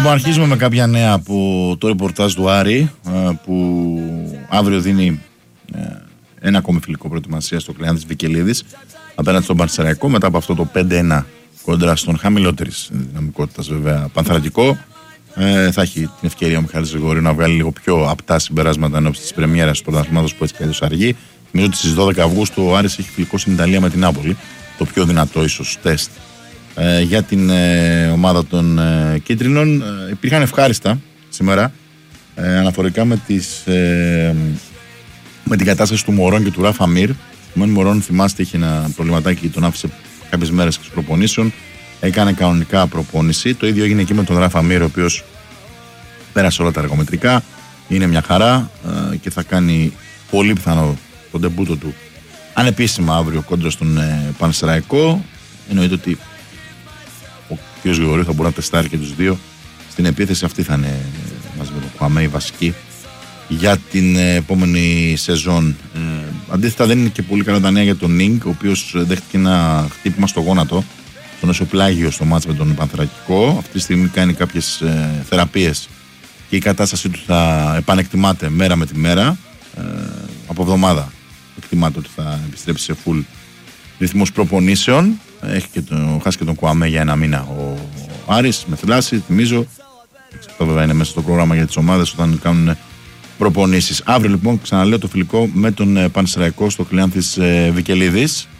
Λοιπόν, αρχίζουμε με κάποια νέα από το ρεπορτάζ του Άρη, που αύριο δίνει ένα ακόμη φιλικό προετοιμασία στο Κλεάνθης Βικελίδης απέναντι στον Πανσεραϊκό, μετά από αυτό το 5-1 κόντρα στον χαμηλότερης δυναμικότητας βέβαια Πανθρακικό. Θα έχει την ευκαιρία ο Μιχάλης Γρηγορίου να βγάλει λίγο πιο απτά συμπεράσματα ενώπιση της πρεμιέρας του πρωταθλήματος που έτσι κι αλλιώς αργεί. Νομίζω ότι στις 12 Αυγούστου ο Άρης έχει φιλικό στην Ιταλία με την Νάπολη, το πιο δυνατό ίσως τεστ για την ομάδα των κίτρινων. Υπήρχαν ευχάριστα σήμερα αναφορικά με την κατάσταση του Μωρόν και του Ράφα Μίρ. Ο Μωρόν, θυμάστε, είχε ένα προβληματάκι, τον άφησε κάποιες μέρες εξ προπονήσεων. Έκανε κανονικά προπόνηση. Το ίδιο έγινε και με τον Ράφα Μίρ, ο οποίος πέρασε όλα τα εργομετρικά. Είναι μια χαρά και θα κάνει πολύ πιθανό τον ντεμπούτο του ανεπίσημα αύριο κόντρα στον Πανσεραϊκό. Εννοείται ότι ο κ. Γρηγορίου θα μπορεί να τεστάρει και τους δύο στην επίθεση. Αυτή θα είναι μαζί με τον Κουαμέ η βασική για την επόμενη σεζόν. Αντίθετα, δεν είναι και πολύ καλά τα νέα για τον Νίνγκ, ο οποίος δέχτηκε ένα χτύπημα στο γόνατο, στο νοσοπλάγιο στο μάτς με τον Πανθρακικό. Αυτή τη στιγμή κάνει κάποιες θεραπείες και η κατάστασή του θα επανεκτιμάται μέρα με τη μέρα. Από εβδομάδα εκτιμάται ότι θα επιστρέψει σε full ρυθμούς προπονήσεων. Έχει χάσει και τον Κουαμέ για ένα μήνα ο Άρης με θλάση, θυμίζω. Αυτό βέβαια είναι μέσα στο πρόγραμμα για τις ομάδες όταν κάνουν προπονήσεις. Αύριο λοιπόν, ξαναλέω, το φιλικό με τον Πανσεραϊκό στο Κλεάνθης Βικελίδης.